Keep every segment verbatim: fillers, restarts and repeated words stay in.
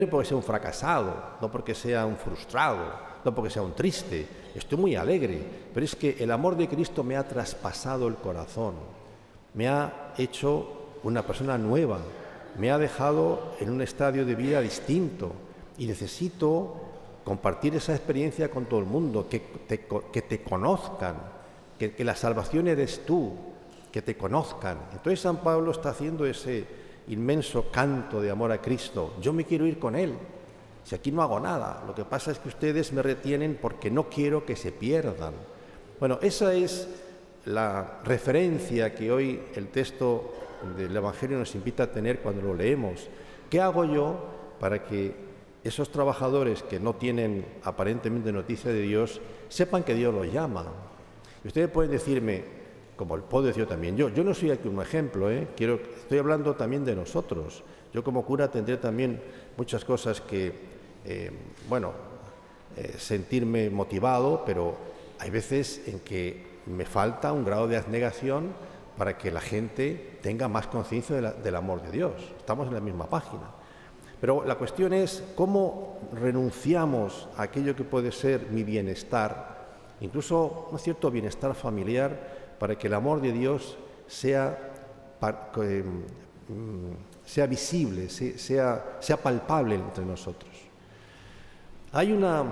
porque sea un fracasado, no porque sea un frustrado, no porque sea un triste. Estoy muy alegre, pero es que el amor de Cristo me ha traspasado el corazón, me ha hecho una persona nueva, me ha dejado en un estadio de vida distinto y necesito compartir esa experiencia con todo el mundo, que te, que te conozcan, que, que la salvación eres tú, que te conozcan. Entonces San Pablo está haciendo ese inmenso canto de amor a Cristo. Yo me quiero ir con Él. Si aquí no hago nada, lo que pasa es que ustedes me retienen porque no quiero que se pierdan. Bueno, esa es la referencia que hoy el texto del Evangelio nos invita a tener cuando lo leemos. ¿Qué hago yo para que esos trabajadores que no tienen aparentemente noticia de Dios sepan que Dios los llama? Y ustedes pueden decirme, como el puedo decir yo también, yo, yo no soy aquí un ejemplo, ¿eh? Quiero, estoy hablando también de nosotros. Yo como cura tendré también muchas cosas que, eh, bueno, eh, sentirme motivado, pero hay veces en que me falta un grado de abnegación para que la gente tenga más conciencia de la, del amor de Dios. Estamos en la misma página. Pero la cuestión es cómo renunciamos a aquello que puede ser mi bienestar, incluso un cierto bienestar familiar, para que el amor de Dios sea, eh, sea visible, sea, sea palpable entre nosotros. Hay una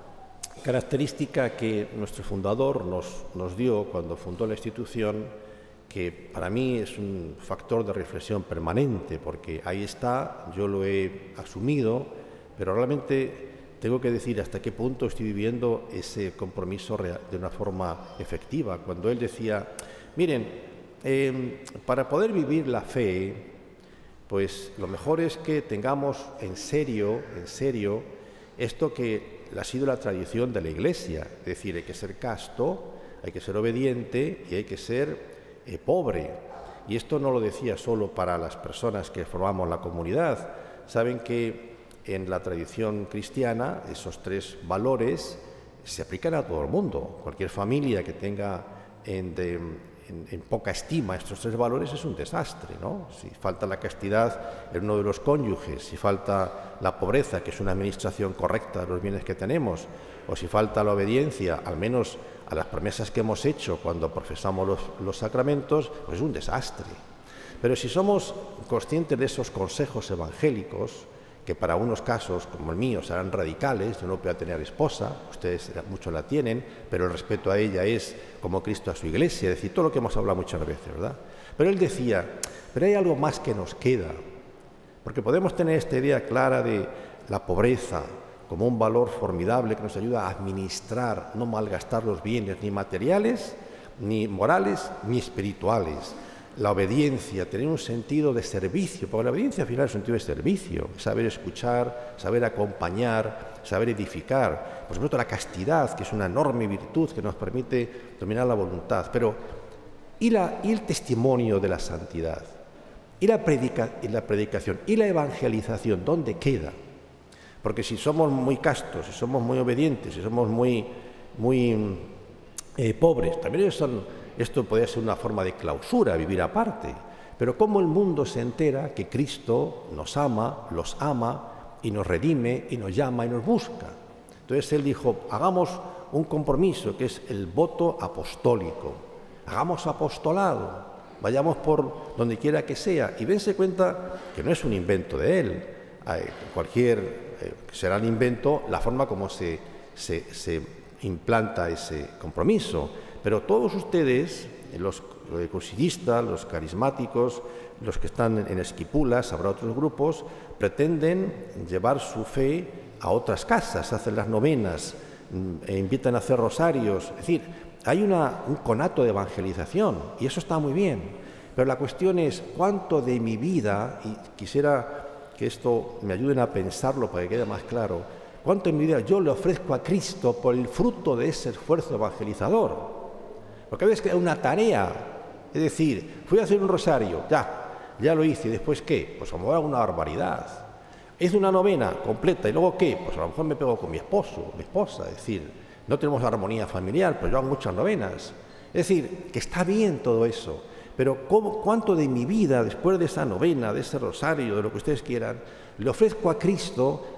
característica que nuestro fundador nos, nos dio cuando fundó la institución, que para mí es un factor de reflexión permanente, porque ahí está, yo lo he asumido, pero realmente tengo que decir hasta qué punto estoy viviendo ese compromiso real, de una forma efectiva. Cuando él decía, miren, eh, para poder vivir la fe, pues lo mejor es que tengamos en serio, en serio, esto que ha sido la tradición de la Iglesia. Es decir, hay que ser casto, hay que ser obediente y hay que ser eh, pobre. Y esto no lo decía solo para las personas que formamos la comunidad. Saben que en la tradición cristiana, esos tres valores se aplican a todo el mundo. Cualquier familia que tenga en, de, en, en poca estima estos tres valores es un desastre, ¿no? Si falta la castidad en uno de los cónyuges, si falta la pobreza, que es una administración correcta de los bienes que tenemos, o si falta la obediencia, al menos a las promesas que hemos hecho cuando profesamos los, los sacramentos, pues es un desastre. Pero si somos conscientes de esos consejos evangélicos, que para unos casos, como el mío, serán radicales, yo no puedo tener esposa, ustedes muchos la tienen, pero el respeto a ella es como Cristo a su Iglesia, es decir, todo lo que hemos hablado muchas veces, ¿verdad? Pero él decía, pero hay algo más que nos queda, porque podemos tener esta idea clara de la pobreza como un valor formidable que nos ayuda a administrar, no malgastar los bienes ni materiales, ni morales, ni espirituales. La obediencia, tener un sentido de servicio, porque la obediencia al final es un sentido de servicio, saber escuchar, saber acompañar, saber edificar. Por supuesto, la castidad, que es una enorme virtud que nos permite dominar la voluntad. Pero, ¿y, la, y el testimonio de la santidad? ¿Y la, predica, y la predicación? ¿Y la evangelización? ¿Dónde queda? Porque si somos muy castos, si somos muy obedientes, si somos muy, muy eh, pobres, también son... Esto podría ser una forma de clausura, vivir aparte. Pero cómo el mundo se entera que Cristo nos ama, los ama y nos redime y nos llama y nos busca. Entonces él dijo, hagamos un compromiso que es el voto apostólico. Hagamos apostolado, vayamos por donde quiera que sea. Y dense cuenta que no es un invento de él. Cualquier, eh, será un invento la forma como se, se, se implanta ese compromiso. Pero todos ustedes, los cursillistas, los carismáticos, los que están en esquipulas, habrá otros grupos, pretenden llevar su fe a otras casas, hacen las novenas, e invitan a hacer rosarios. Es decir, hay una, un conato de evangelización y eso está muy bien. Pero la cuestión es cuánto de mi vida, y quisiera que esto me ayuden a pensarlo para que quede más claro, cuánto de mi vida yo le ofrezco a Cristo por el fruto de ese esfuerzo evangelizador. Porque a veces queda una tarea, es decir, fui a hacer un rosario, ya, ya lo hice, ¿y después qué? Pues a lo mejor hago una barbaridad. Hice una novena completa, ¿y luego qué? Pues a lo mejor me pego con mi esposo, mi esposa, es decir, no tenemos armonía familiar, pero yo hago muchas novenas. Es decir, que está bien todo eso, pero ¿cómo, cuánto de mi vida, después de esa novena, de ese rosario, de lo que ustedes quieran, Le ofrezco a Cristo